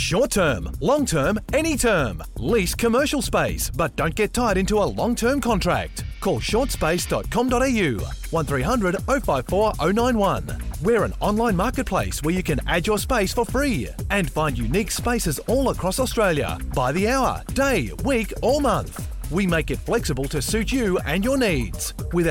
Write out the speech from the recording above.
Short term, long term, any term. Lease commercial space, but don't get tied into a long-term contract. Call shortspace.com.au 1300 054 091. We're an online marketplace where you can add your space for free and find unique spaces all across Australia by the hour, day, week or month. We make it flexible to suit you and your needs. With